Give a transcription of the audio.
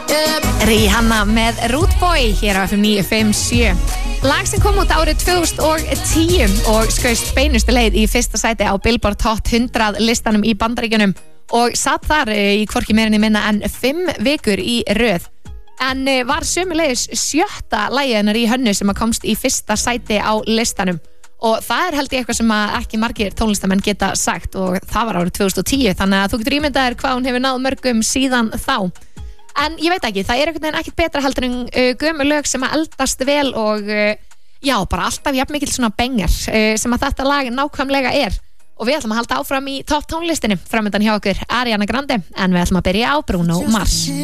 Rihanna með Rude Boy hér á FM 957. Lag sem kom út árið 2010 og skaust beinustu leið í fyrsta sæti á Billboard Hot 100 listanum í Bandaríkjunum og satt þar í hvorki meirinni minna en 5 vikur í röð. En var sömuleiðis 7. lagið hennar í hönnu sem komst í fyrsta sæti á listanum. Og það held ég eitthvað sem ekki margir tónlistamenn geta sagt og það var árið 2010, þannig að þú getur ímyndaðir hvað hún hefur náð mörgum síðan þá. En ég veit ekki, það einhvern veginn ekkert betra heldur en gömul lög sem eldast vel og já, bara alltaf jafn mikill svona bengar sem þetta lag nákvæmlega er. Og við ætlum að halda áfram í topp tónlistinni framöndan hjá okkur Ariana Grande, en við ætlum að byrja á Bruno Mars.